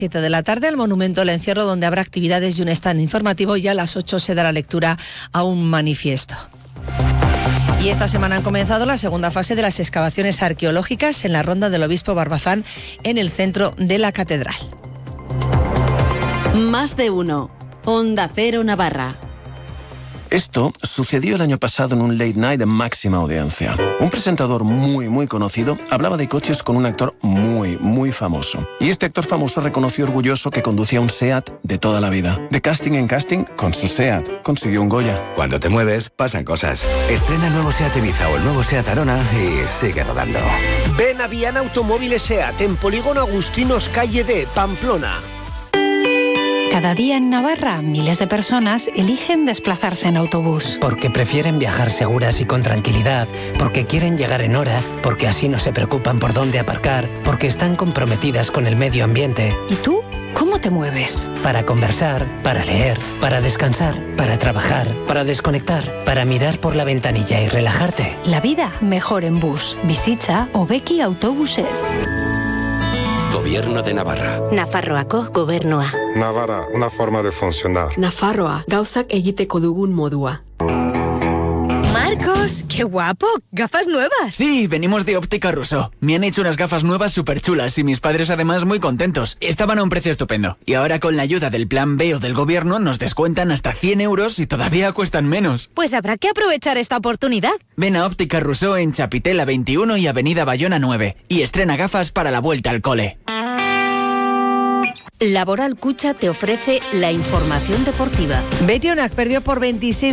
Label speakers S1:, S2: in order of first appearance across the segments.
S1: 7 de la tarde, el Monumento al Encierro, donde habrá actividades y un stand informativo, y a las 8 se dará lectura a un manifiesto. Y esta semana han comenzado la segunda fase de las excavaciones arqueológicas en la Ronda del Obispo Barbazán, en el centro de la catedral.
S2: Más de uno. Onda Cero Navarra.
S3: Esto sucedió el año pasado en un late night de máxima audiencia. Un presentador muy conocido hablaba de coches con un actor muy famoso. Y este actor famoso reconoció orgulloso que conducía un SEAT de toda la vida. De casting en casting, con su SEAT consiguió un Goya.
S4: Cuando te mueves, pasan cosas. Estrena el nuevo SEAT Ibiza o el nuevo SEAT Arona y sigue rodando.
S5: Ven a Viana Automóviles SEAT en Polígono Agustinos, calle D, Pamplona.
S6: Cada día en Navarra, miles de personas eligen desplazarse en autobús.
S7: Porque prefieren viajar seguras y con tranquilidad, porque quieren llegar en hora, porque así no se preocupan por dónde aparcar, porque están comprometidas con el medio ambiente.
S6: ¿Y tú? ¿Cómo te mueves?
S7: Para conversar, para leer, para descansar, para trabajar, para desconectar, para mirar por la ventanilla y relajarte.
S6: La vida mejor en bus. Visita Obeki Autobuses.
S8: Gobierno de Navarra.
S9: Nafarroako gobernua.
S10: Navarra, una forma de funcionar.
S11: Nafarroa, gauzak egiteko dugun modua.
S12: ¡Marcos! ¡Qué guapo! ¿Gafas nuevas?
S13: Sí, venimos de Óptica Rousseau. Me han hecho unas gafas nuevas súper chulas y mis padres además muy contentos. Estaban a un precio estupendo. Y ahora con la ayuda del Plan B o del gobierno nos descuentan hasta 100 euros y todavía cuestan menos.
S12: Pues habrá que aprovechar esta oportunidad.
S13: Ven a Óptica Rousseau en Chapitela 21 y Avenida Bayona 9 y estrena gafas para la vuelta al cole.
S9: Laboral Cucha te ofrece la información deportiva.
S1: Betionak perdió por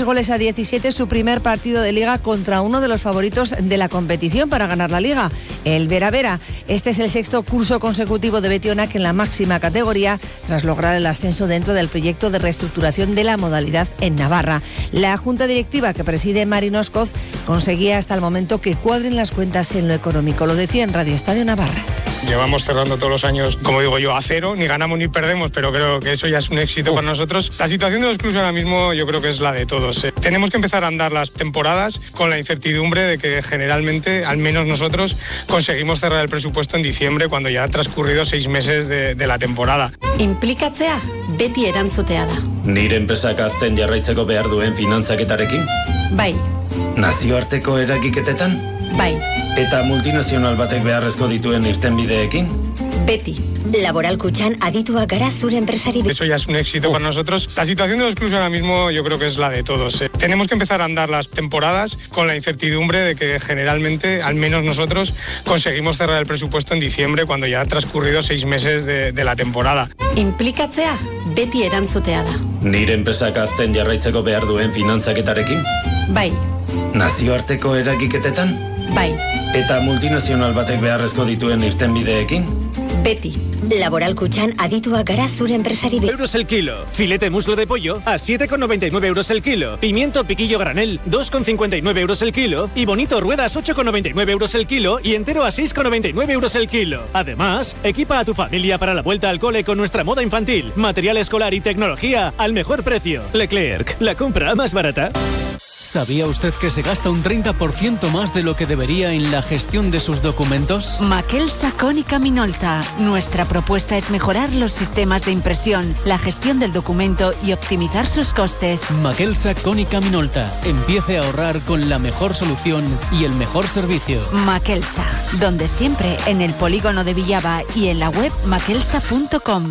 S1: 26-17 su primer partido de Liga contra uno de los favoritos de la competición para ganar la Liga, el Vera Vera. Este es el sexto curso consecutivo de Betionak en la máxima categoría, tras lograr el ascenso dentro del proyecto de reestructuración de la modalidad en Navarra. La junta directiva que preside Marin Oscoz conseguía hasta el momento que cuadren las cuentas en lo económico. Lo decía en Radio Estadio Navarra.
S14: Llevamos cerrando todos los años, como digo yo, a cero, ni ganamos ni perdemos, pero creo que eso ya es un éxito para nosotros. La situación de los clubes ahora mismo yo creo que es la de todos. Tenemos que empezar a andar las temporadas con la incertidumbre de que generalmente, al menos nosotros, conseguimos cerrar el presupuesto en diciembre, cuando ya ha transcurrido 6 meses de la temporada.
S9: Implikatzea, beti erantzutea da.
S15: Nire enpresak azten jarraitzeko behar duen finantzaketarekin?
S9: Bai.
S15: Nazioarteko eragiketetan?
S9: Bai.
S15: Eta multinazional batek beharrezko dituen irtenbideekin?
S9: Beti. Laboral Kutxan adituak gara zure enpresari.
S14: Eso ya es un éxito para nosotros. La situación de los clubes ahora mismo yo creo que es la de todos. Tenemos que empezar a andar las temporadas con la incertidumbre de que generalmente, al menos nosotros, conseguimos cerrar el presupuesto en diciembre, cuando ya ha transcurrido 6 meses de la temporada.
S9: Implikatzea, beti erantzutea da.
S15: Nire enpresak azten jarraitzeko behar duen finantzaketarekin?
S9: Bai.
S15: Nazioarteko eragiketetan?
S9: Bai.
S15: Eta multinazional batek beharrezko dituen irtenbideekin?
S9: Beti. Laboral Kutxan adituak gara zure enpresari.
S16: Euros el kilo. Filete muslo de pollo a 7,99 euros el kilo. Pimiento piquillo granel 2,59 euros el kilo. Y bonito ruedas 8,99 euros el kilo. Y entero a 6,99 euros el kilo. Además, equipa a tu familia para la vuelta al cole con nuestra moda infantil, material escolar y tecnología al mejor precio. Leclerc, la compra más barata.
S17: ¿Sabía usted que se gasta un 30% más de lo que debería en la gestión de sus documentos?
S2: Maquelsa Cónica Minolta. Nuestra propuesta es mejorar los sistemas de impresión, la gestión del documento y optimizar sus costes.
S17: Maquelsa Cónica Minolta. Empiece a ahorrar con la mejor solución y el mejor servicio.
S2: Maquelsa, donde siempre, en el polígono de Villaba y en la web maquelsa.com.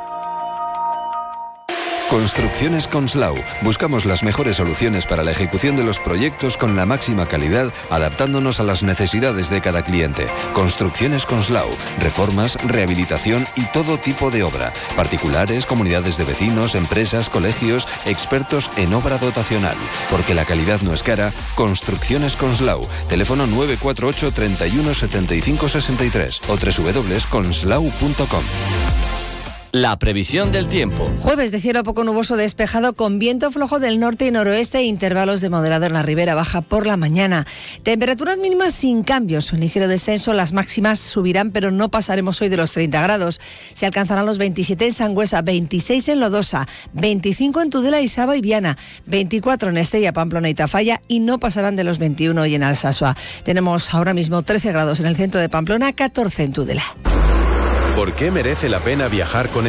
S18: Construcciones Conslau. Buscamos las mejores soluciones para la ejecución de los proyectos con la máxima calidad, adaptándonos a las necesidades de cada cliente. Construcciones Conslau. Reformas, rehabilitación y todo tipo de obra. Particulares, comunidades de vecinos, empresas, colegios, expertos en obra dotacional. Porque la calidad no es cara. Construcciones Conslau. Teléfono 948 31 75 63 o www.conslau.com.
S8: La previsión del tiempo.
S1: Jueves de cielo poco nuboso despejado, con viento flojo del norte y noroeste e intervalos de moderado en la ribera baja por la mañana. Temperaturas mínimas sin cambios, un ligero descenso. Las máximas subirán, pero no pasaremos hoy de los 30 grados. Se alcanzarán los 27 en Sangüesa, 26 en Lodosa, 25 en Tudela y Saba y Viana, 24 en Estella, Pamplona y Tafalla, y no pasarán de los 21 hoy en Alsasua. Tenemos ahora mismo 13 grados en el centro de Pamplona, 14 en Tudela.
S19: ¿Por qué merece la pena viajar con